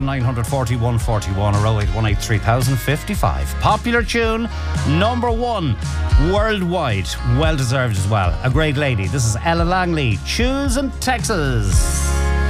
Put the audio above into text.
941 41 or 0818 3055. Popular tune number 1 worldwide. Well deserved as well. A great lady. This is Ella Langley, Choosing Texas.